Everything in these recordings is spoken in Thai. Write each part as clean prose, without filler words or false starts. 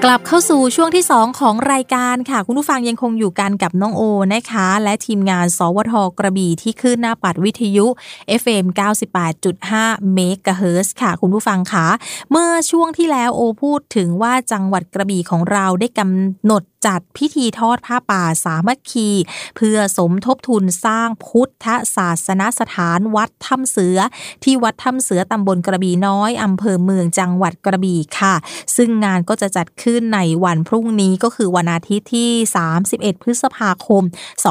กลับเข้าสู่ช่วงที่2ของรายการค่ะคุณผู้ฟังยังคงอยู่กันกับน้องโอนะคะและทีมงานสวทกระบี่ที่ขึ้นหน้าปัดวิทยุ FM 98.5 เมกะเฮิรตซ์ค่ะคุณผู้ฟังคะเมื่อช่วงที่แล้วโอพูดถึงว่าจังหวัดกระบี่ของเราได้กำหนดจัดพิธีทอดผ้าป่าสามัคคีเพื่อสมทบทุนสร้างพุทธศาสนสถานวัดถ้ำเสือที่วัดถ้ำเสือตำบลกระบี่น้อยอำเภอเมืองจังหวัดกระบี่ค่ะซึ่งงานก็จะจัดขึ้นในวันพรุ่งนี้ก็คือวันอาทิตย์ที่31พฤษภาคม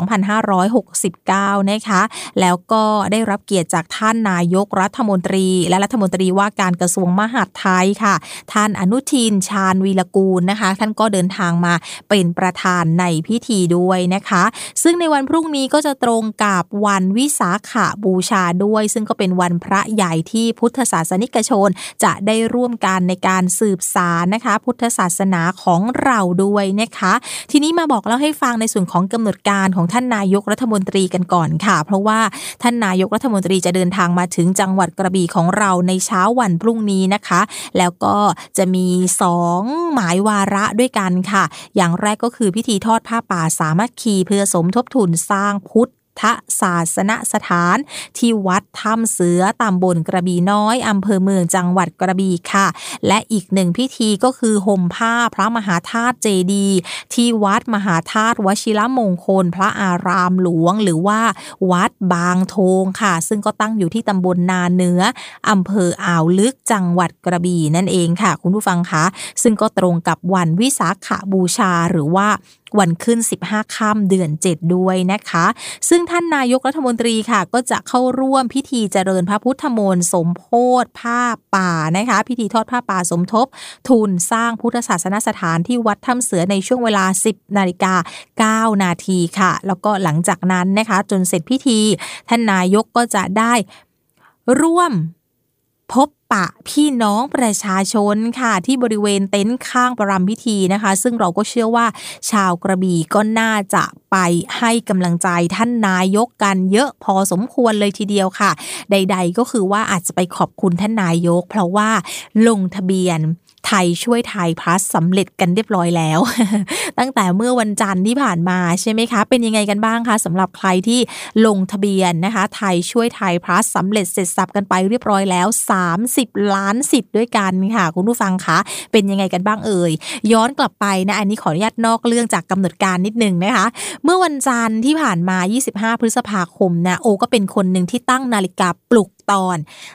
2569นะคะแล้วก็ได้รับเกียรติจากท่านนายกรัฐมนตรีและรัฐมนตรีว่าการกระทรวงมหาดไทยค่ะท่านอนุทินชาญวีรกูลนะคะท่านก็เดินทางมาเป็นประธานในพิธีด้วยนะคะซึ่งในวันพรุ่งนี้ก็จะตรงกับวันวิสาขบูชาด้วยซึ่งก็เป็นวันพระใหญ่ที่พุทธศาสนิกชนจะได้ร่วมกันในการสืบสานนะคะพุทธศาสนาของเราด้วยนะคะทีนี้มาบอกเล่าให้ฟังในส่วนของกำหนดการของท่านนายกรัฐมนตรีกันก่อนค่ะเพราะว่าท่านนายกรัฐมนตรีจะเดินทางมาถึงจังหวัดกระบี่ของเราในเช้าวันพรุ่งนี้นะคะแล้วก็จะมี2หมายวาระด้วยกันค่ะอย่างแรกก็คือพิธีทอดผ้าป่าสามัคคีเพื่อสมทบทุนสร้างพุทธศาสนสถานที่วัดถ้ำเสือตำบลกระบี่น้อยอำเภอเมืองจังหวัดกระบี่ค่ะและอีกหนึ่งพิธีก็คือห่มผ้าพระมหาธาตุเจดีย์ที่วัดมหาธาตุวชิรมงคลพระอารามหลวงหรือว่าวัดบางโทงค่ะซึ่งก็ตั้งอยู่ที่ตำบลนาเหนืออำเภออ่าวลึกจังหวัดกระบี่นั่นเองค่ะคุณผู้ฟังคะซึ่งก็ตรงกับวันวิสาขบูชาหรือว่าวันขึ้น15ค่ำเดือน7ด้วยนะคะซึ่งท่านนายกรัฐมนตรีค่ะก็จะเข้าร่วมพิธีเจริญพระพุทธมนต์สมโภชผ้าป่านะคะพิธีทอดผ้าป่าสมทบทุนสร้างพุทธศาสนสถานที่วัดถ้ำเสือในช่วงเวลา 10:09 นาทีค่ะแล้วก็หลังจากนั้นนะคะจนเสร็จพิธีท่านนายกก็จะได้ร่วมพบปะพี่น้องประชาชนค่ะที่บริเวณเต็นท์ข้างประรำพิธีนะคะซึ่งเราก็เชื่อว่าชาวกระบี่ก็น่าจะไปให้กำลังใจท่านนายกกันเยอะพอสมควรเลยทีเดียวค่ะใดๆก็คือว่าอาจจะไปขอบคุณท่านนายกเพราะว่าลงทะเบียนไทยช่วยไทยพลัสสำเร็จกันเรียบร้อยแล้ว ตั้งแต่เมื่อวันจันทร์ที่ผ่านมาใช่ไหมคะเป็นยังไงกันบ้างคะสำหรับใครที่ลงทะเบียนนะคะไทยช่วยไทยพลัสสำเร็จเสร็จสับกันไปเรียบร้อยแล้ว30 ล้านสิทธิ์ด้วยกันค่ะคุณผู้ฟังคะเป็นยังไงกันบ้างเอ่ยย้อนกลับไปนะอันนี้ขออนุญาตนอกเรื่องจากกำหนดการนิดนึงนะคะเมื่อวันจันทร์ที่ผ่านมา25พฤษภาคมนะโอก็เป็นคนหนึ่งที่ตั้งนาฬิกาปลุกตอน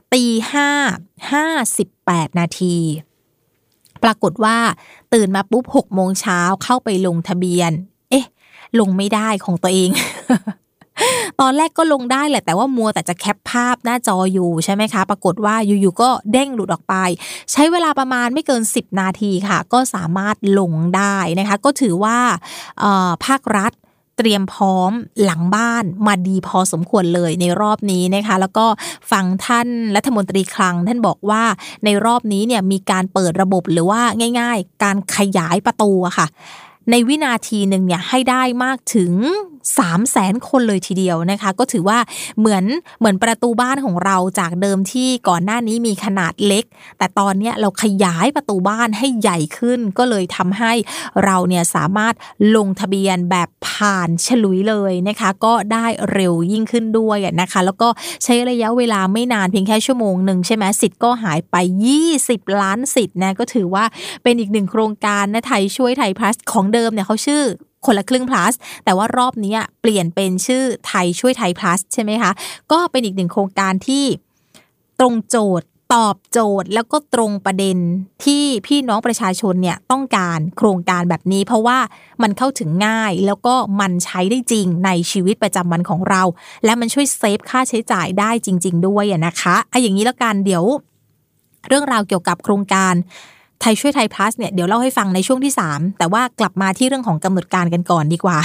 5:58 นาทีปรากฏว่าตื่นมาปุ๊บ6โมงเช้าเข้าไปลงทะเบียนลงไม่ได้ของตัวเอง ตอนแรกก็ลงได้แหละแต่ว่ามัวแต่จะแคปภาพหน้าจออยู่ใช่ไหมคะปรากฏว่าอยู่ๆก็เด้งหลุดออกไปใช้เวลาประมาณไม่เกิน10นาทีค่ะก็สามารถลงได้นะคะก็ถือว่าภาครัฐเตรียมพร้อมหลังบ้านมาดีพอสมควรเลยในรอบนี้นะคะแล้วก็ฟังท่านรัฐมนตรีคลังท่านบอกว่าในรอบนี้เนี่ยมีการเปิดระบบหรือว่าง่ายๆการขยายประตูอะค่ะในวินาทีหนึ่งเนี่ยให้ได้มากถึง300,000 คนเลยทีเดียวนะคะก็ถือว่าเหมือนประตูบ้านของเราจากเดิมที่ก่อนหน้านี้มีขนาดเล็กแต่ตอนนี้เราขยายประตูบ้านให้ใหญ่ขึ้นก็เลยทำให้เราเนี่ยสามารถลงทะเบียนแบบผ่านฉลุยเลยนะคะก็ได้เร็วยิ่งขึ้นด้วยนะคะแล้วก็ใช้ระยะเวลาไม่นานเพียงแค่ชั่วโมงนึงใช่ไหมสิทธิ์ก็หายไป20 ล้านสิทธิ์นะก็ถือว่าเป็นอีกหนึ่งโครงการนะไทยช่วยไทยพลัสของเดิมเนี่ยเขาชื่อคนละครึ่ง plus แต่ว่ารอบนี้เปลี่ยนเป็นชื่อไทยช่วยไทย plus ใช่ไหมคะก็เป็นอีกหนึ่งโครงการที่ตรงโจทย์ตอบโจทย์แล้วก็ตรงประเด็นที่พี่น้องประชาชนเนี่ยต้องการโครงการแบบนี้เพราะว่ามันเข้าถึงง่ายแล้วก็มันใช้ได้จริงในชีวิตประจำวันของเราและมันช่วยเซฟค่าใช้จ่ายได้จริงๆด้วยนะคะอย่างนี้แล้วกันเดี๋ยวเรื่องราวเกี่ยวกับโครงการไทยช่วยไทยพลัสเนี่ยเดี๋ยวเล่าให้ฟังในช่วงที่3แต่ว่ากลับมาที่เรื่องของกำหนดการกันก่อนดีกว่า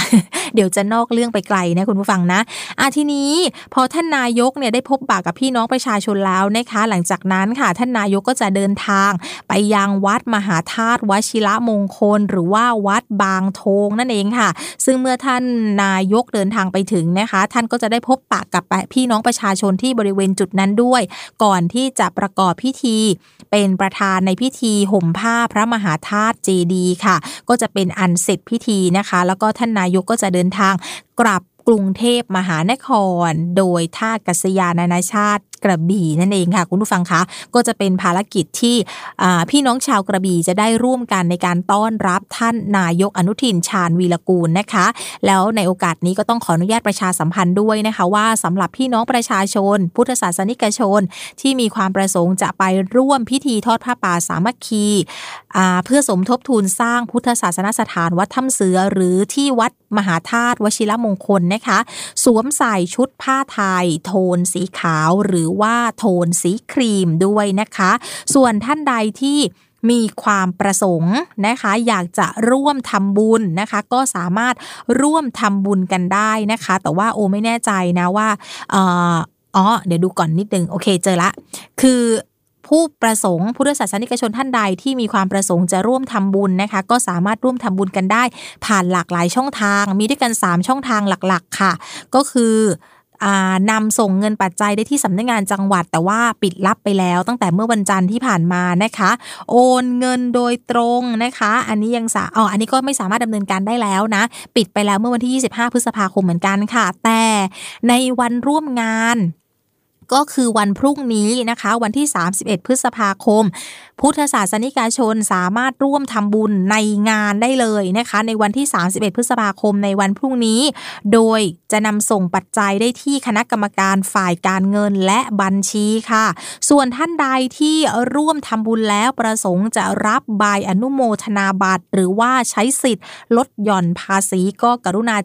เดี๋ยวจะนอกเรื่องไปไกลนะคุณผู้ฟังนะทีนี้พอท่านนายกเนี่ยได้พบปะกับพี่น้องประชาชนแล้วนะคะหลังจากนั้นค่ะท่านนายกก็จะเดินทางไปยังวัดมหาธาตุวชิรมงคลหรือว่าวัดบางโทงนั่นเองค่ะซึ่งเมื่อท่านนายกเดินทางไปถึงนะคะท่านก็จะได้พบปะกับพี่น้องประชาชนที่บริเวณจุดนั้นด้วยก่อนที่จะประกอบพิธีเป็นประธานในพิธีห่มผ้าพระมหาธาตุเจดีย์ค่ะก็จะเป็นอันเสร็จพิธีนะคะแล้วก็ท่านนายกก็จะเดินทางกลับกรุงเทพมหานครโดยท่ากัศยานานาชาติกระบี่นั่นเองค่ะคุณผู้ฟังคะก็จะเป็นภารกิจที่พี่น้องชาวกระบี่จะได้ร่วมกันในการต้อนรับท่านนายกอนุทินชาญวีรกูลนะคะแล้วในโอกาสนี้ก็ต้องขออนุญาตประชาสัมพันธ์ด้วยนะคะว่าสำหรับพี่น้องประชาชนพุทธศาสนิกชนที่มีความประสงค์จะไปร่วมพิธีทอดผ้าป่าสามัคคีเพื่อสมทบทุนสร้างพุทธศาสนสถานวัดถ้ำเสือหรือที่วัดมหาธาตุวชิรมงคลนะคะสวมใส่ชุดผ้าไทยโทนสีขาวหรือว่าโทนสีครีมด้วยนะคะส่วนท่านใดที่มีความประสงค์นะคะอยากจะร่วมทำบุญนะคะก็สามารถร่วมทำบุญกันได้นะคะแต่ว่าไม่แน่ใจนะว่าเดี๋ยวดูก่อนนิดนึงโอเคเจอละคือผู้ประสงค์พุทธศาสนิกชนท่านใดที่มีความประสงค์จะร่วมทำบุญนะคะก็สามารถร่วมทำบุญกันได้ผ่านหลากหลายช่องทางมีด้วยกัน3ช่องทางหลักๆค่ะก็คือนำส่งเงินปัจจัยได้ที่สำนักงานจังหวัดแต่ว่าปิดลับไปแล้วตั้งแต่เมื่อวันจันทร์ที่ผ่านมานะคะโอนเงินโดยตรงนะคะอันนี้ยังอันนี้ก็ไม่สามารถดำเนินการได้แล้วนะปิดไปแล้วเมื่อวันที่25พฤษภาคมเหมือนกันค่ะแต่ในวันร่วมงานก็คือวันพรุ่งนี้นะคะวันที่31พฤษภาคมพุทธศาสนิกชนสามารถร่วมทำบุญในงานได้เลยนะคะในวันที่31พฤษภาคมในวันพรุ่งนี้โดยจะนำส่งปัจจัยได้ที่คณะกรรมการฝ่ายการเงินและบัญชีค่ะส่วนท่านใดที่ร่วมทำบุญแล้วประสงค์จะรับใบอนุโมทนาบัตรหรือว่าใช้สิทธิ์ลดหย่อนภาษีก็กรุณา